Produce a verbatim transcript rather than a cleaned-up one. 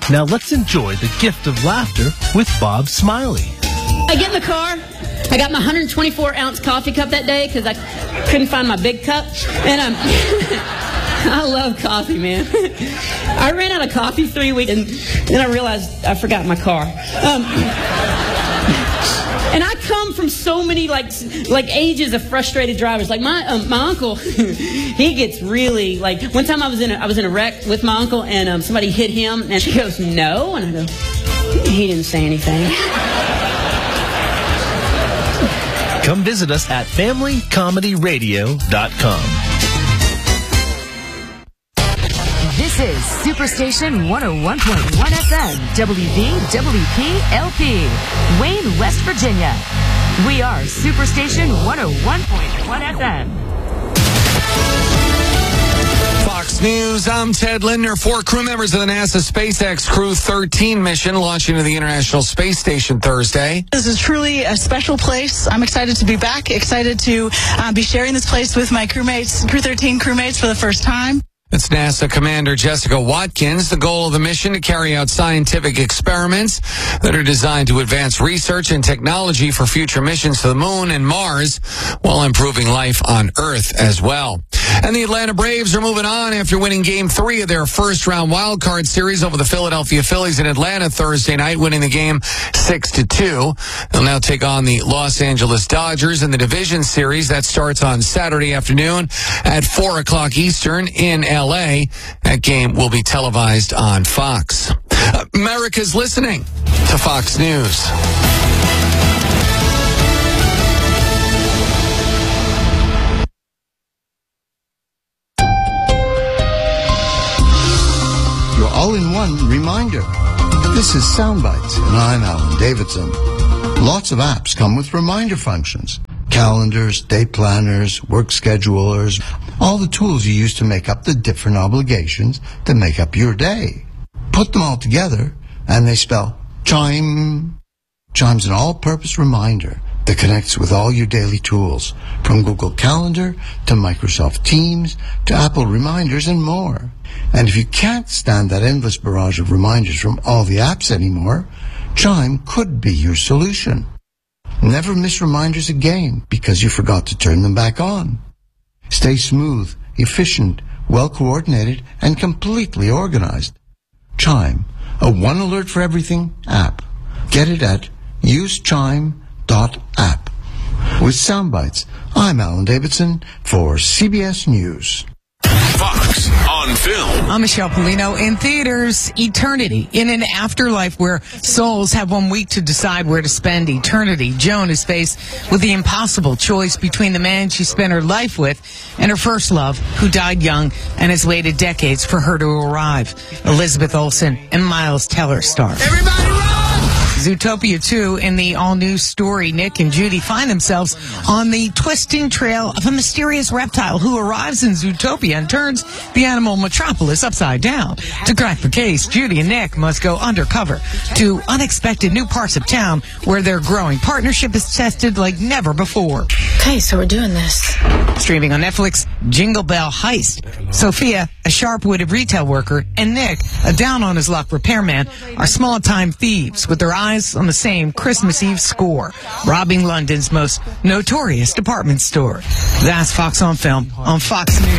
Now let's enjoy the gift of laughter with Bob Smiley. I get in the car. I got my one hundred twenty-four ounce coffee cup that day because I couldn't find my big cup. And um, I love coffee, man. I ran out of coffee three weeks, and then I realized I forgot my car. Um, and I come from so many like like ages of frustrated drivers. Like my um, my uncle, he gets really like. One time I was in a, I was in a wreck with my uncle, and um, somebody hit him, and she goes, "No," and I go, "He didn't say anything." Come visit us at family comedy radio dot com. This is Superstation one oh one point one F M, W V W P L P, Wayne, West Virginia. We are Superstation one oh one point one F M. Fox News, I'm Ted Lindner. Four crew members of the NASA SpaceX Crew thirteen mission launching to the International Space Station Thursday. This is truly a special place. I'm excited to be back, excited to uh, be sharing this place with my crewmates, Crew thirteen crewmates for the first time. It's NASA Commander Jessica Watkins. The goal of the mission to carry out scientific experiments that are designed to advance research and technology for future missions to the moon and Mars while improving life on Earth as well. And the Atlanta Braves are moving on after winning game three of their first round wild card series over the Philadelphia Phillies in Atlanta Thursday night, winning the game six to two. They'll now take on the Los Angeles Dodgers in the division series. That starts on Saturday afternoon at four o'clock Eastern in L A. That game will be televised on Fox. America's listening to Fox News. Your all-in-one reminder. This is Soundbites, and I'm Alan Davidson. Lots of apps come with reminder functions. Calendars, day planners, work schedulers, all the tools you use to make up the different obligations that make up your day. Put them all together, and they spell Chime. Chime's an all-purpose reminder that connects with all your daily tools, from Google Calendar to Microsoft Teams to Apple Reminders and more. And if you can't stand that endless barrage of reminders from all the apps anymore, Chime could be your solution. Never miss reminders again because you forgot to turn them back on. Stay smooth, efficient, well-coordinated, and completely organized. Chime, a one alert for everything app. Get it at use chime dot app. With Soundbites, I'm Alan Davidson for C B S News. Fox on Film. I'm Michelle Polino. In theaters, Eternity. In an afterlife where souls have one week to decide where to spend eternity, Joan is faced with the impossible choice between the man she spent her life with and her first love, who died young and has waited decades for her to arrive. Elizabeth Olsen and Miles Teller star. Everybody run! Zootopia two, in the all-new story, Nick and Judy find themselves on the twisting trail of a mysterious reptile who arrives in Zootopia and turns the animal metropolis upside down. To crack the case, Judy and Nick must go undercover to unexpected new parts of town where their growing partnership is tested like never before. Okay, so we're doing this. Streaming on Netflix, Jingle Bell Heist. Sophia, a sharp-witted retail worker, and Nick, a down-on-his-luck repairman, are small-time thieves with their eyes on the same Christmas Eve score, robbing London's most notorious department store. That's Fox on Film on Fox News.